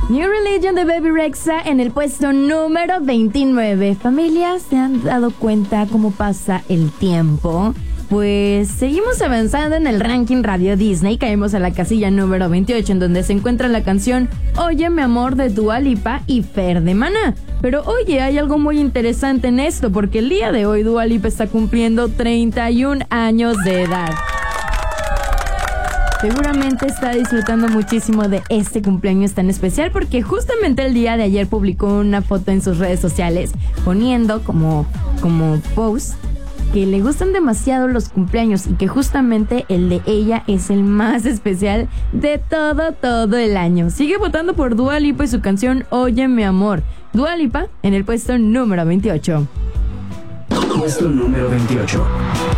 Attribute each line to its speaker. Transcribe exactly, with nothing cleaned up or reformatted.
Speaker 1: New Religion de Baby Rexha en el puesto número veintinueve. Familias, ¿se han dado cuenta cómo pasa el tiempo? Pues seguimos avanzando en el ranking Radio Disney. Caemos a la casilla número veintiocho, en donde se encuentra la canción Oye mi amor de Dua Lipa y Fer de Maná. Pero oye, hay algo muy interesante en esto, porque el día de hoy Dua Lipa está cumpliendo treinta y un años de edad. Seguramente está disfrutando muchísimo de este cumpleaños tan especial, porque justamente el día de ayer publicó una foto en sus redes sociales poniendo como, como post que le gustan demasiado los cumpleaños y que justamente el de ella es el más especial de todo, todo el año. Sigue votando por Dua Lipa y su canción Oye mi amor. Dua Lipa en el puesto número veintiocho.
Speaker 2: Puesto número veintiocho.